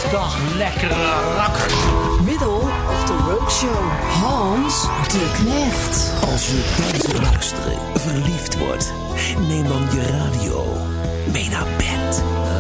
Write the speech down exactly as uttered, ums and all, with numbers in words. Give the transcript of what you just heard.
Dag lekkere rakkers. Middel of the Roadshow. Hans de Knecht. Als je tijdens het luisteren verliefd wordt, neem dan je radio mee naar bed.